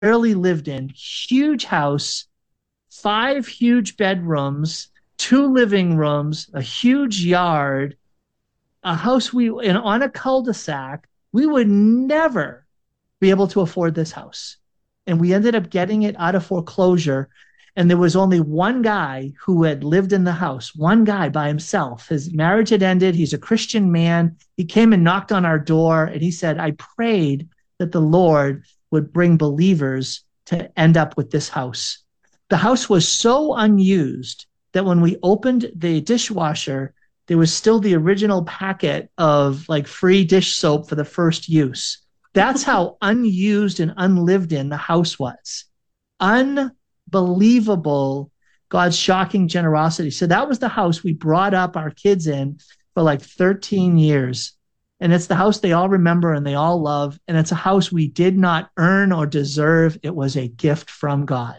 barely lived in, huge house, 5 huge bedrooms, 2 living rooms, a huge yard, a house on a cul-de-sac. We would never be able to afford this house. And we ended up getting it out of foreclosure. And there was only one guy who had lived in the house, one guy by himself. His marriage had ended. He's a Christian man. He came and knocked on our door and he said, I prayed that the Lord would bring believers to end up with this house. The house was so unused that when we opened the dishwasher, there was still the original packet of like free dish soap for the first use. That's how unused and unlived in the house was. Unbelievable, God's shocking generosity. So that was the house we brought up our kids in for like 13 years. And it's the house they all remember and they all love. And it's a house we did not earn or deserve. It was a gift from God.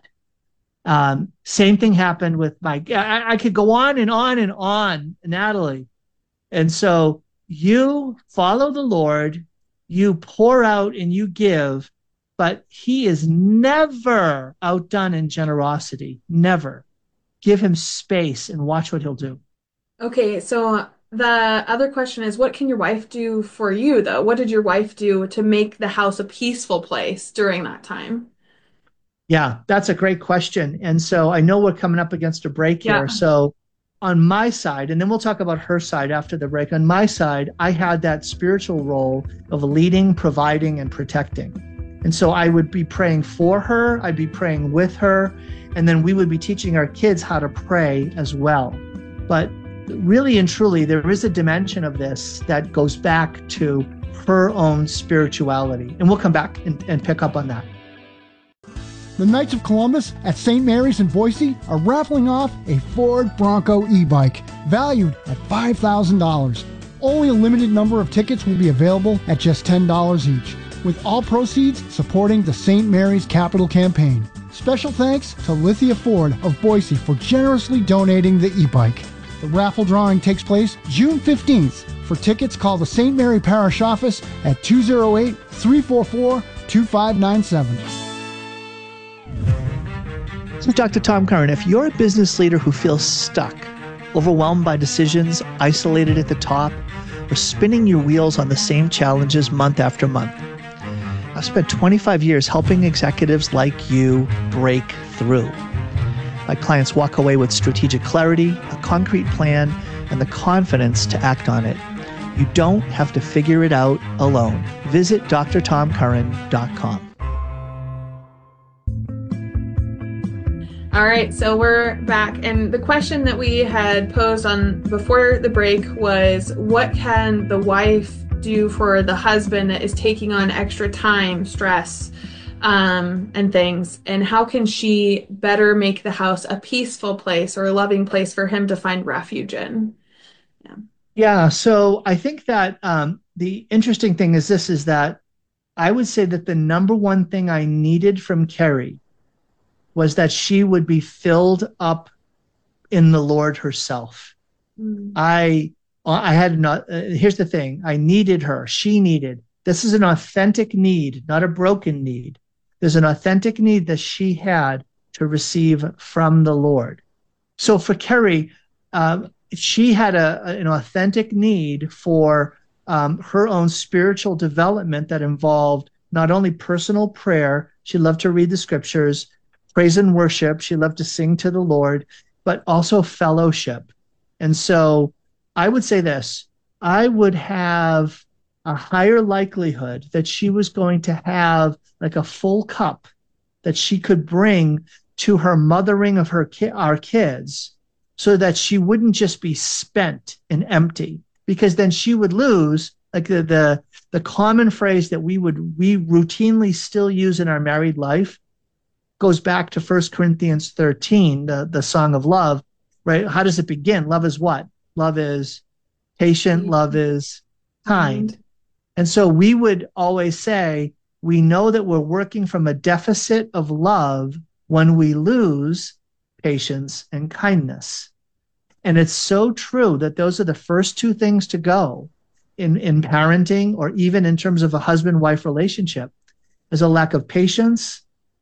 Same thing happened with I could go on and on and on, Natalie. And so you follow the Lord, you pour out and you give, but he is never outdone in generosity. Never. Give him space and watch what he'll do. Okay, so the other question is, what can your wife do for you, though? What did your wife do to make the house a peaceful place during that time? Yeah, that's a great question. And so I know we're coming up against a break Yeah. here. So on my side, and then we'll talk about her side after the break. On my side, I had that spiritual role of leading, providing, and protecting. And so I would be praying for her, I'd be praying with her, and then we would be teaching our kids how to pray as well. But really and truly, there is a dimension of this that goes back to her own spirituality. And we'll come back and pick up on that. The Knights of Columbus at St. Mary's in Boise are raffling off a Ford Bronco e-bike valued at $5,000. Only a limited number of tickets will be available at just $10 each, with all proceeds supporting the St. Mary's Capital Campaign. Special thanks to Lithia Ford of Boise for generously donating the e-bike. The raffle drawing takes place June 15th. For tickets, call the St. Mary Parish Office at 208-344-2597. This is Dr. Tom Curran. If you're a business leader who feels stuck, overwhelmed by decisions, isolated at the top, or spinning your wheels on the same challenges month after month, I've spent 25 years helping executives like you break through. My clients walk away with strategic clarity, a concrete plan, and the confidence to act on it. You don't have to figure it out alone. Visit drtomcurran.com. All right, so we're back, and the question that we had posed on before the break was, what can the wife do for the husband that is taking on extra time, stress, and things, and how can she better make the house a peaceful place or a loving place for him to find refuge in? Yeah. Yeah, so I think that the interesting thing is that I would say that the number one thing I needed from Carrie was that she would be filled up in the Lord herself. Mm. I had not, here's the thing. I needed her. She needed. This is an authentic need, not a broken need. There's an authentic need that she had to receive from the Lord. So for Carrie, she had an authentic need for her own spiritual development that involved not only personal prayer, she loved to read the scriptures, praise and worship, she loved to sing to the Lord, but also fellowship. And so I would say this, I would have a higher likelihood that she was going to have like a full cup that she could bring to her mothering of our kids, so that she wouldn't just be spent and empty, because then she would lose like the common phrase that we routinely still use in our married life goes back to 1 Corinthians 13, the song of love, right? How does it begin? Love is what? Love is patient, love is kind. And so we would always say, we know that we're working from a deficit of love when we lose patience and kindness. And it's so true that those are the first two things to go in parenting, or even in terms of a husband-wife relationship, is a lack of patience